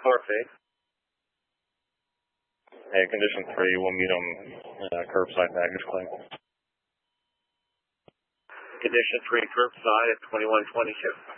Parfait. And condition 3, we'll meet them curbside baggage claim. Condition 3, curbside at 2122.